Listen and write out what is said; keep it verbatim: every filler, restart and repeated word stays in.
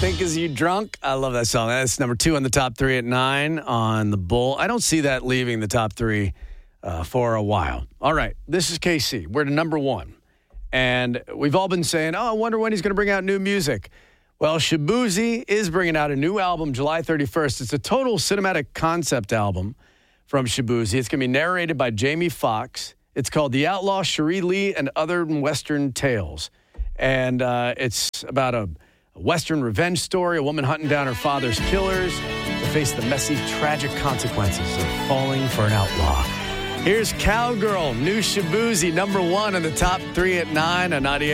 Think Is You Drunk? I love that song. That's number two on the top three at nine on the Bull. I don't see that leaving the top three uh, for a while. All right, this is K C. We're to number one. And we've all been saying, oh, I wonder when he's going to bring out new music. Well, Shaboozey is bringing out a new album July thirty-first. It's a total cinematic concept album from Shaboozey. It's going to be narrated by Jamie Foxx. It's called The Outlaw, Cherie Lee, and Other Western Tales. And uh, it's about a, a Western revenge story, a woman hunting down her father's killers to face the messy, tragic consequences of falling for an outlaw. Here's Cowgirl, new Shaboozey, number one in the top three at nine on ninety-eight.